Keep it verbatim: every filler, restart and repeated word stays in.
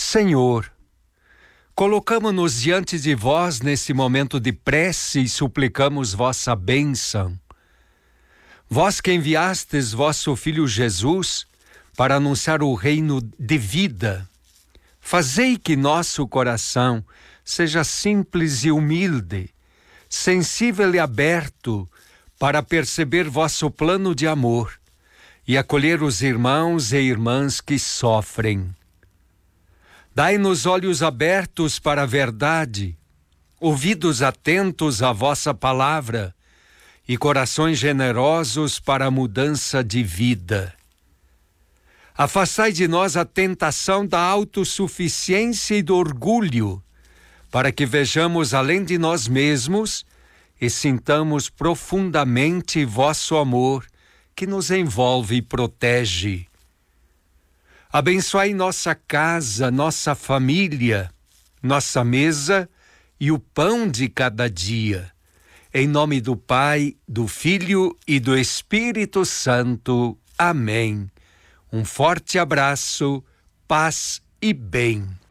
Senhor, colocamos-nos diante de vós nesse momento de prece e suplicamos vossa bênção. Vós que enviastes vosso Filho Jesus para anunciar o reino de vida, fazei que nosso coração seja simples e humilde, sensível e aberto para perceber vosso plano de amor e acolher os irmãos e irmãs que sofrem. Dai-nos olhos abertos para a verdade, ouvidos atentos à vossa palavra e corações generosos para a mudança de vida. Afastai de nós a tentação da autossuficiência e do orgulho, para que vejamos além de nós mesmos e sintamos profundamente vosso amor que nos envolve e protege. Abençoai nossa casa, nossa família, nossa mesa e o pão de cada dia. Em nome do Pai, do Filho e do Espírito Santo. Amém. Um forte abraço, paz e bem.